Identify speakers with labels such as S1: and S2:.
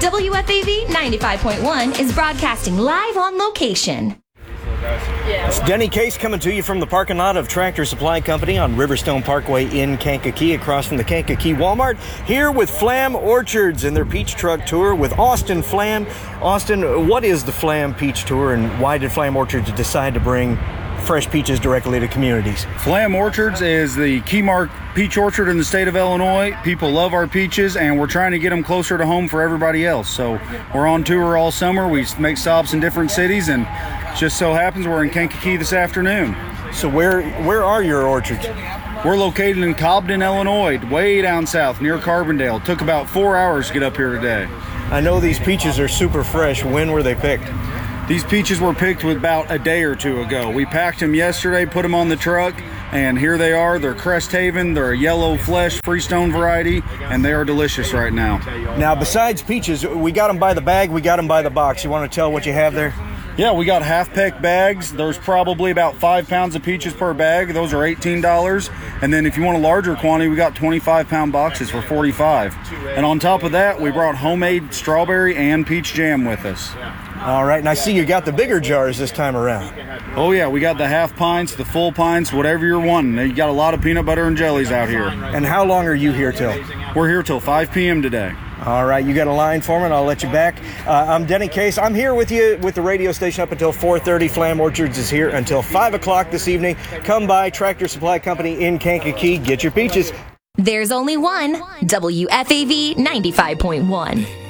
S1: WFAV 95.1 is broadcasting live on location.
S2: It's Denny Case coming to you from the parking lot of Tractor Supply Company on Riverstone Parkway in Kankakee, across from the Kankakee Walmart. Here with Flam Orchards and their Peach Truck Tour with Austin Flam. Austin, what is the Flam Peach Tour, and why did Flam Orchards decide to bring fresh peaches directly to communities?
S3: Flam Orchards is the Keymark peach orchard in the state of Illinois. People love our peaches, and we're trying to get them closer to home for everybody else. So we're on tour all summer. We make stops in different cities, and just so happens we're in Kankakee this afternoon.
S2: So where are your orchards?
S3: We're located in Cobden, Illinois, way down south near Carbondale. Took about 4 hours to get up here today.
S2: I know these peaches are super fresh. When were they picked?
S3: These peaches were picked about a day or two ago. We packed them yesterday, put them on the truck, and here they are. They're Crest Haven. They're a yellow flesh Freestone variety, and they are delicious right now.
S2: Now, besides peaches, we got them by the bag, we got them by the box. You want to tell what you have there?
S3: Yeah, we got half-peck bags. There's probably about 5 pounds of peaches per bag. Those are $18. And then if you want a larger quantity, we got 25-pound boxes for $45. And on top of that, we brought homemade strawberry and peach jam with us.
S2: All right, and I see you got the bigger jars this time around.
S3: Oh, yeah, we got the half pints, the full pints, whatever you're wanting. You got a lot of peanut butter and jellies out here.
S2: And how long are you here till?
S3: We're here till 5 p.m. today.
S2: All right, you got a line for me, and I'll let you back. I'm Denny Case. I'm here with you with the radio station up until 4:30. Flam Orchards is here until 5 o'clock this evening. Come by Tractor Supply Company in Kankakee. Get your peaches.
S1: There's only one WFAV 95.1.